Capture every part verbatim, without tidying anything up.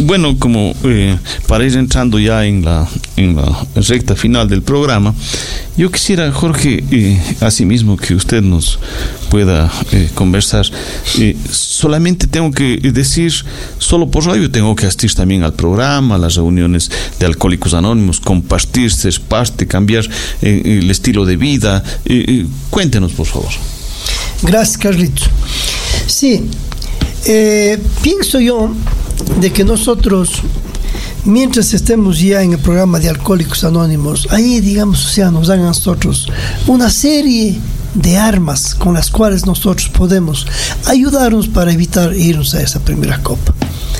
bueno, como eh, para ir entrando ya en la, en la recta final del programa, yo quisiera, Jorge, eh, asimismo que usted nos pueda eh, conversar. Eh, solamente tengo que decir, solo por radio tengo que asistir también al programa, a las reuniones de Alcohólicos Anónimos, compartir, ser parte, cambiar eh, el estilo de vida. Eh, eh, cuéntenos, por favor. Gracias, Carlitos. Sí, eh, pienso yo de que nosotros, mientras estemos ya en el programa de Alcohólicos Anónimos, ahí, digamos, o sea, nos dan a nosotros una serie de armas con las cuales nosotros podemos ayudarnos para evitar irnos a esa primera copa.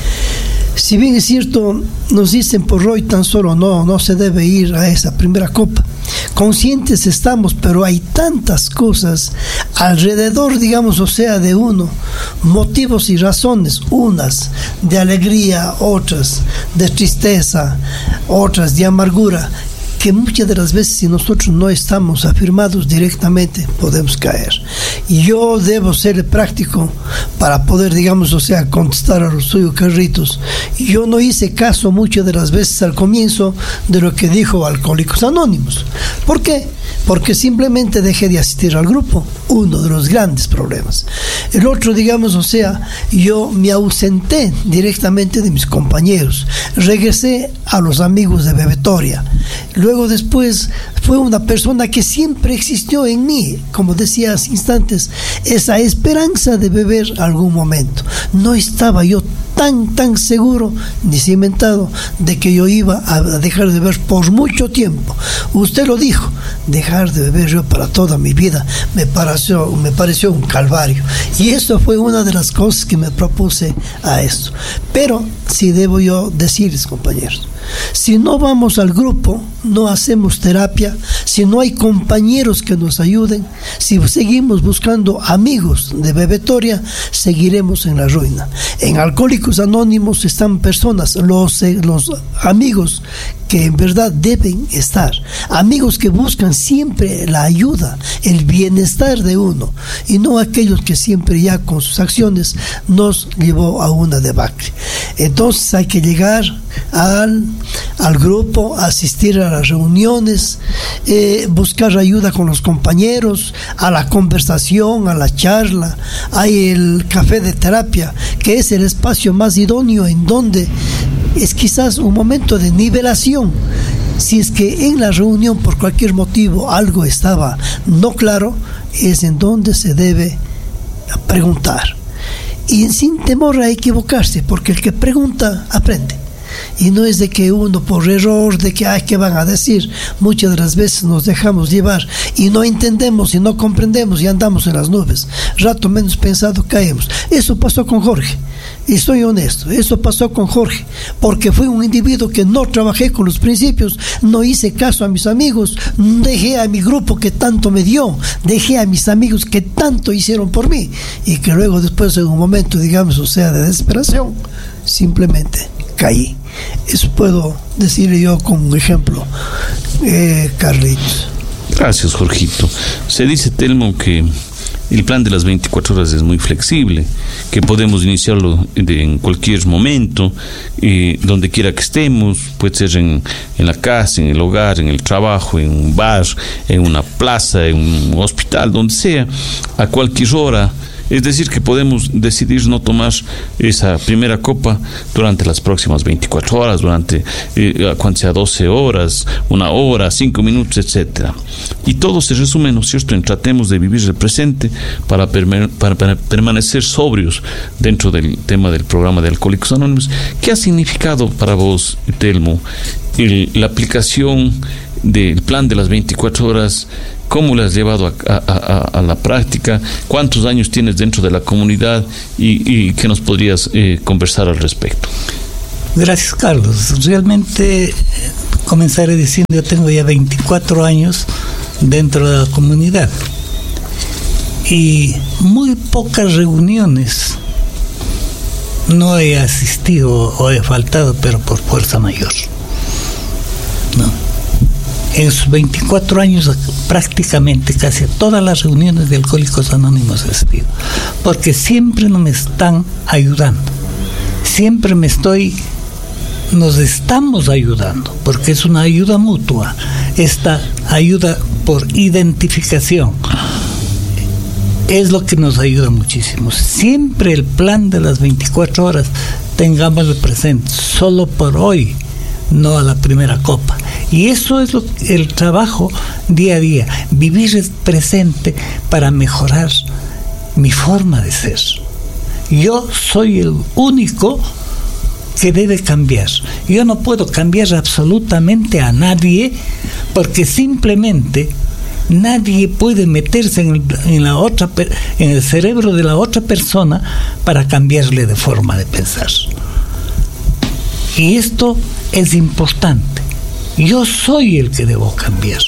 Si bien es cierto, nos dicen por hoy tan solo no, no se debe ir a esa primera copa. Conscientes estamos, pero hay tantas cosas alrededor, digamos, o sea, de uno, motivos y razones, unas de alegría, otras de tristeza, otras de amargura, que muchas de las veces, si nosotros no estamos afirmados directamente, podemos caer. Y yo debo ser práctico para poder, digamos, o sea, contestar a los suyos, Carlitos. Yo no hice caso muchas de las veces al comienzo de lo que dijo Alcohólicos Anónimos. ¿Por qué? Porque simplemente dejé de asistir al grupo, uno de los grandes problemas. El otro, digamos, o sea, yo me ausenté directamente de mis compañeros, regresé a los amigos de Bebetoria. Luego después fue una persona que siempre existió en mí, como decía hace instantes, esa esperanza de beber algún momento. No estaba yo tan, tan seguro ni cimentado de que yo iba a dejar de beber por mucho tiempo. Usted lo dijo, dejar de beber yo para toda mi vida me pareció, me pareció un calvario. Y eso fue una de las cosas que me propuse a esto. Pero si debo yo decirles, compañeros, si no vamos al grupo, no hacemos terapia, si no hay compañeros que nos ayuden, si seguimos buscando amigos de Bebetoria, seguiremos en la ruina. En Alcohólicos Anónimos están personas, los, los amigos que en verdad deben estar, amigos que buscan siempre la ayuda, el bienestar de uno, y no aquellos que siempre ya con sus acciones nos llevó a una debacle. Entonces hay que llegar al, al grupo, asistir a las reuniones, eh, buscar ayuda con los compañeros, a la conversación, a la charla. Hay el café de terapia, que es el espacio más idóneo en donde es quizás un momento de nivelación. Si es que en la reunión por cualquier motivo algo estaba no claro, es en donde se debe preguntar, y sin temor a equivocarse, porque el que pregunta aprende. Y no es de que uno por error, de que ay, ¿qué van a decir? Muchas de las veces nos dejamos llevar y no entendemos y no comprendemos y andamos en las nubes. Rato menos pensado caemos. Eso pasó con Jorge. Y soy honesto, eso pasó con Jorge, porque fui un individuo que no trabajé con los principios, no hice caso a mis amigos, dejé a mi grupo que tanto me dio, dejé a mis amigos que tanto hicieron por mí, y que luego después en un momento, digamos, o sea, de desesperación, simplemente caí. Eso puedo decir yo como un ejemplo, eh, Carlitos. Gracias, Jorgito. Se dice, Telmo, que el plan de las veinticuatro horas es muy flexible, que podemos iniciarlo de, en cualquier momento, eh, donde quiera que estemos, puede ser en, en la casa, en el hogar, en el trabajo, en un bar, en una plaza, en un hospital, donde sea, a cualquier hora. Es decir, que podemos decidir no tomar esa primera copa durante las próximas veinticuatro horas, durante, eh, cuando sea doce horas, una hora, cinco minutos, etcétera. Y todo se resume, ¿no es cierto?, en tratemos de vivir el presente para, perme- para, para permanecer sobrios dentro del tema del programa de Alcohólicos Anónimos. ¿Qué ha significado para vos, Telmo, el, la aplicación del plan de las veinticuatro horas? ¿Cómo lo has llevado a, a, a, a la práctica? ¿Cuántos años tienes dentro de la comunidad? ¿Y, y qué nos podrías eh, conversar al respecto? Gracias, Carlos. Realmente, comenzaré diciendo, yo tengo ya veinticuatro años dentro de la comunidad y muy pocas reuniones no he asistido o he faltado, pero por fuerza mayor, ¿no? En sus veinticuatro años, prácticamente casi todas las reuniones de Alcohólicos Anónimos he asistido, porque siempre no me están ayudando, siempre me estoy nos estamos ayudando, porque es una ayuda mutua, esta ayuda por identificación es lo que nos ayuda muchísimo. Siempre el plan de las veinticuatro horas, tengámoslo presente, solo por hoy, no a la primera copa. Y eso es lo, el trabajo día a día, vivir el presente para mejorar mi forma de ser. Yo soy el único que debe cambiar. Yo no puedo cambiar absolutamente a nadie, porque simplemente nadie puede meterse en el, en la otra, en el cerebro de la otra persona para cambiarle de forma de pensar. Y esto es importante. Yo soy el que debo cambiar.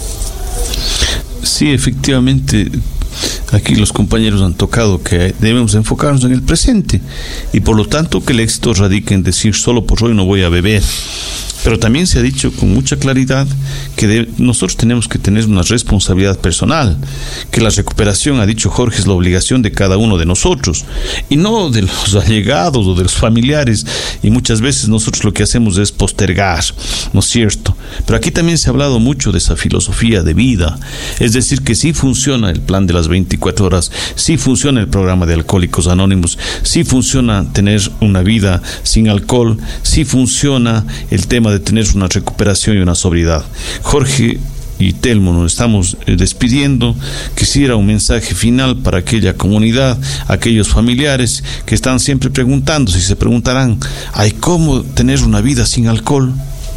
Sí, efectivamente, aquí los compañeros han tocado que debemos enfocarnos en el presente y por lo tanto que el éxito radica en decir solo por hoy no voy a beber. Pero también se ha dicho con mucha claridad que de, nosotros tenemos que tener una responsabilidad personal, que la recuperación, ha dicho Jorge, es la obligación de cada uno de nosotros y no de los allegados o de los familiares, y muchas veces nosotros lo que hacemos es postergar, ¿no es cierto? Pero aquí también se ha hablado mucho de esa filosofía de vida, es decir, que sí funciona el plan de las veinticuatro horas, sí funciona el programa de Alcohólicos Anónimos, sí funciona tener una vida sin alcohol, sí funciona el tema de tener una recuperación y una sobriedad. Jorge y Telmo, nos estamos despidiendo. Quisiera un mensaje final para aquella comunidad, aquellos familiares que están siempre preguntándose y se preguntarán, ¿hay cómo tener una vida sin alcohol?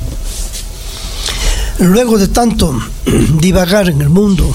Luego de tanto divagar en el mundo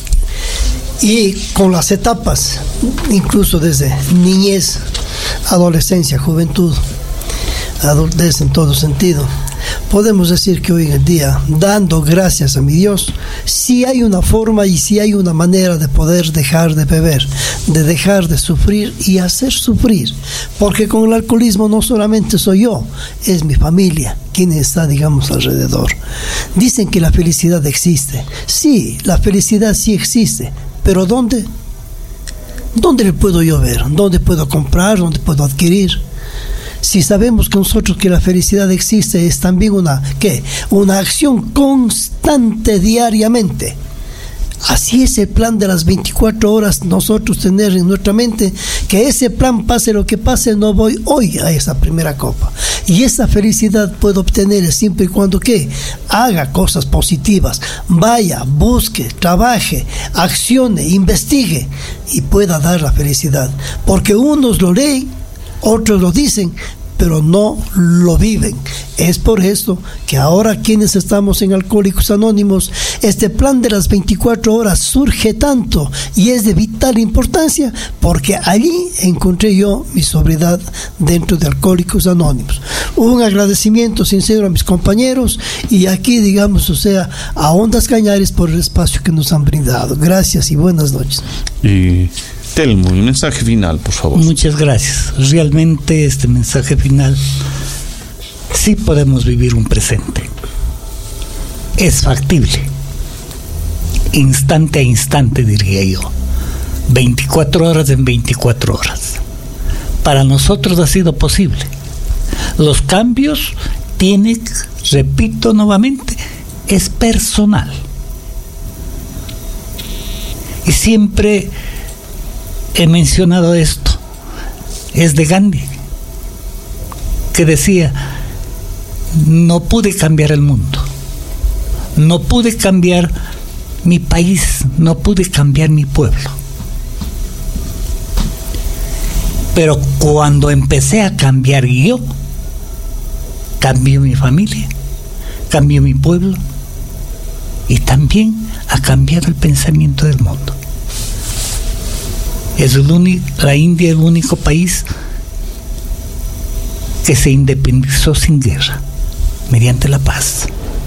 y con las etapas, incluso desde niñez, adolescencia, juventud, adultez en todo sentido, podemos decir que hoy en día, dando gracias a mi Dios, sí hay una forma y sí hay una manera de poder dejar de beber, de dejar de sufrir y hacer sufrir, porque con el alcoholismo no solamente soy yo, es mi familia quien está, digamos, alrededor. Dicen que la felicidad existe. Sí, la felicidad sí existe, pero ¿dónde? ¿Dónde le puedo yo ver? ¿Dónde puedo comprar? ¿Dónde puedo adquirir? Si sabemos que nosotros que la felicidad existe, es también una, ¿qué? Una acción constante diariamente. Así es el plan de las veinticuatro horas, nosotros tener en nuestra mente que ese plan, pase lo que pase, no voy hoy a esa primera copa. Y esa felicidad puedo obtener siempre y cuando ¿qué? Haga cosas positivas, vaya, busque, trabaje, accione, investigue y pueda dar la felicidad. Porque unos lo leen, otros lo dicen, pero no lo viven. Es por eso que ahora quienes estamos en Alcohólicos Anónimos, este plan de las veinticuatro horas surge tanto y es de vital importancia, porque allí encontré yo mi sobriedad dentro de Alcohólicos Anónimos. Un agradecimiento sincero a mis compañeros y aquí, digamos, o sea, a Ondas Cañares por el espacio que nos han brindado. Gracias y buenas noches. Y Telmo, un mensaje final, por favor. Muchas gracias. Realmente este mensaje final, sí podemos vivir un presente. Es factible. Instante a instante, diría yo. veinticuatro horas en veinticuatro horas. Para nosotros ha sido posible. Los cambios tienen, repito nuevamente, es personal. Y siempre he mencionado esto, es de Gandhi, que decía, no pude cambiar el mundo, no pude cambiar mi país, no pude cambiar mi pueblo, pero cuando empecé a cambiar yo, cambió mi familia, cambió mi pueblo y también ha cambiado el pensamiento del mundo. Es el único, la India es el único país que se independizó sin guerra, mediante la paz.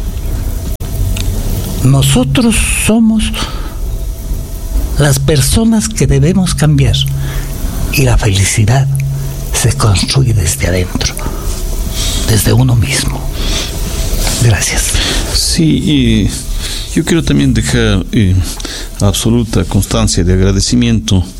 Nosotros somos las personas que debemos cambiar y la felicidad se construye desde adentro, desde uno mismo. Gracias. Sí, y yo quiero también dejar eh, absoluta constancia de agradecimiento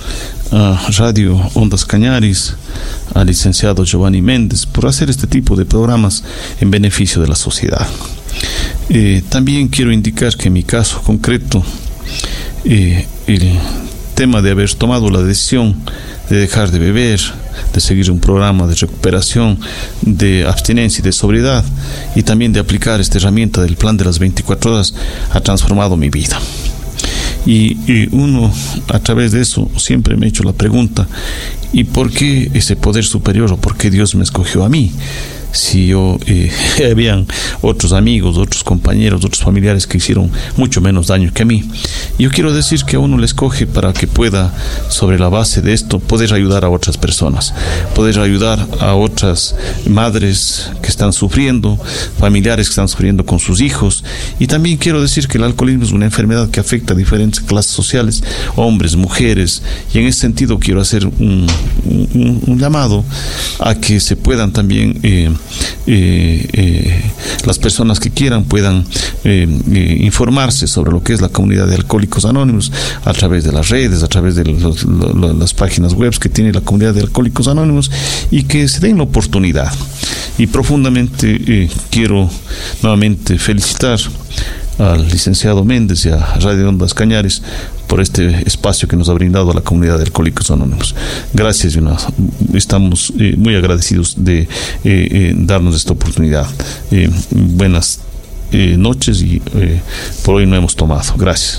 a Radio Ondas Cañaris, al licenciado Giovanni Méndez, por hacer este tipo de programas en beneficio de la sociedad. Eh, también quiero indicar que en mi caso concreto, eh, el tema de haber tomado la decisión de dejar de beber, de seguir un programa de recuperación, de abstinencia y de sobriedad, y también de aplicar esta herramienta del plan de las veinticuatro horas, ha transformado mi vida. Y, y uno, a través de eso, siempre me he hecho la pregunta: ¿y por qué ese poder superior, o por qué Dios me escogió a mí? Si yo, eh, habían otros amigos, otros compañeros, otros familiares que hicieron mucho menos daño que a mí. Yo quiero decir que a uno le escoge para que pueda, sobre la base de esto, poder ayudar a otras personas, poder ayudar a otras madres que están sufriendo, familiares que están sufriendo con sus hijos. Y también quiero decir que el alcoholismo es una enfermedad que afecta a diferentes clases sociales, hombres, mujeres, y en ese sentido quiero hacer un, un, un llamado a que se puedan también eh, Eh, eh, las personas que quieran puedan eh, eh, informarse sobre lo que es la comunidad de Alcohólicos Anónimos a través de las redes, a través de los, los, las páginas web que tiene la comunidad de Alcohólicos Anónimos, y que se den la oportunidad. Y profundamente eh, quiero nuevamente felicitar al licenciado Méndez y a Radio Ondas Cañaris por este espacio que nos ha brindado a la comunidad de Alcohólicos Anónimos. Gracias, y una, estamos eh, muy agradecidos de eh, eh, darnos esta oportunidad. Eh, buenas eh, noches, y eh, por hoy no hemos tomado. Gracias.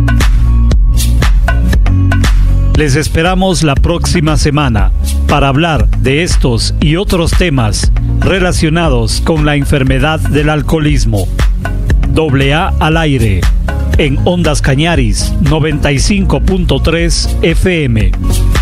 Les esperamos la próxima semana para hablar de estos y otros temas relacionados con la enfermedad del alcoholismo. Doble A al aire en Ondas Cañaris noventa y cinco punto tres F M.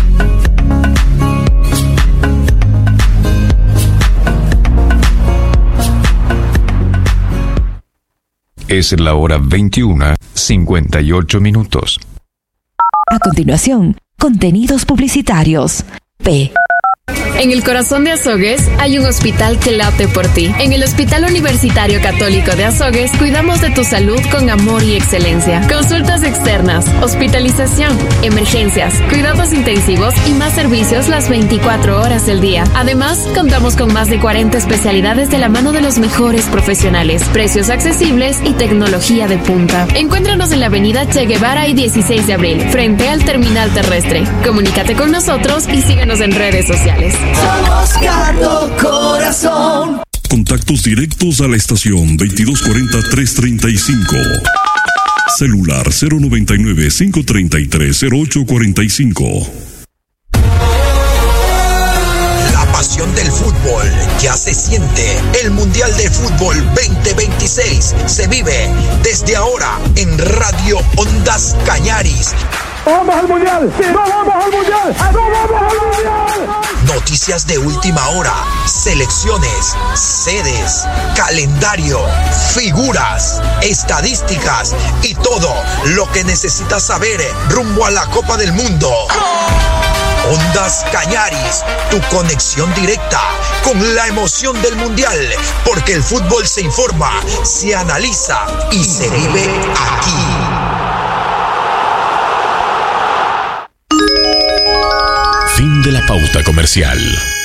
Es la hora veintiuna, cincuenta y ocho minutos. A continuación, contenidos publicitarios. P. En el corazón de Azogues hay un hospital que late por ti. En el Hospital Universitario Católico de Azogues cuidamos de tu salud con amor y excelencia. Consultas externas, hospitalización, emergencias, cuidados intensivos y más servicios las veinticuatro horas del día. Además, contamos con más de cuarenta especialidades de la mano de los mejores profesionales, precios accesibles y tecnología de punta. Encuéntranos en la avenida Che Guevara y dieciséis de abril, frente al terminal terrestre. Comunícate con nosotros y síguenos en redes sociales. Somos Cardo Corazón. Contactos directos a la estación veintidós cuarenta, trescientos treinta y cinco. Celular cero noventa y nueve, cinco treinta y tres, cero ocho cuarenta y cinco. La pasión del fútbol ya se siente. El Mundial de Fútbol veinte veintiséis se vive desde ahora en Radio Ondas Cañaris. ¡Vamos al Mundial! ¡Sí! ¡No vamos al Mundial! ¡No vamos al Mundial! Noticias de última hora, selecciones, sedes, calendario, figuras, estadísticas y todo lo que necesitas saber rumbo a la Copa del Mundo. Ondas Cañaris, tu conexión directa con la emoción del Mundial, porque el fútbol se informa, se analiza y se vive aquí. Fin de la pauta comercial.